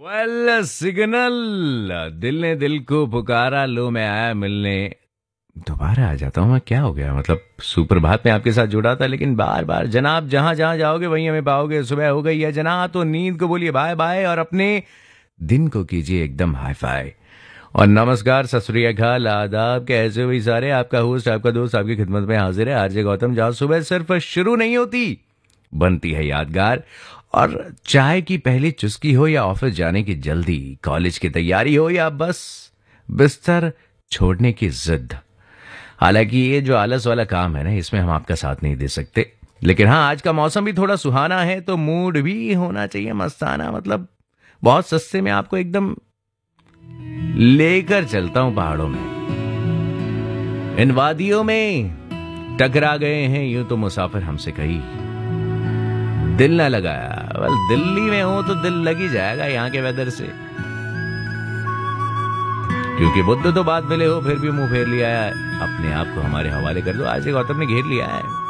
Well signal, दिल ने दिल को पुकारा, लो मैं आया मिलने। दोबारा आ जाता हूँ मैं, क्या हो गया? मतलब सुप्रभात में आपके साथ जुड़ा था, लेकिन बार बार जनाब जहां जहां जाओगे वहीं हमें पाओगे। सुबह हो गई है जनाब, तो नींद को बोलिए बाय बाय और अपने दिन को कीजिए एकदम हाई फाई। और नमस्कार, सत श्री अकाल, आदाब, कैसे हो भाई सारे? आपका होस्ट, आपका दोस्त आपकी खिदमत में हाजिर है, आरजे गौतम। जहां सुबह सिर्फ शुरू नहीं होती, बनती है यादगार। और चाय की पहली चुस्की हो या ऑफिस जाने की जल्दी, कॉलेज की तैयारी हो या बस बिस्तर छोड़ने की जिद, हालांकि ये जो आलस वाला काम है ना, इसमें हम आपका साथ नहीं दे सकते। लेकिन हाँ, आज का मौसम भी थोड़ा सुहाना है, तो मूड भी होना चाहिए मस्ताना। मतलब बहुत सस्ते में आपको एकदम लेकर चलता हूं पहाड़ों में, इन वादियों में टकरा गए हैं यूं तो मुसाफिर हमसे कहीं, दिल ना लगाया। वेल, दिल्ली में हो तो दिल लग ही जाएगा यहाँ के वेदर से, क्योंकि बुद्ध तो बाद मिले हो फिर भी मुंह फेर लिया है। अपने आप को हमारे हवाले कर दो, आज गौतम ने घेर लिया है।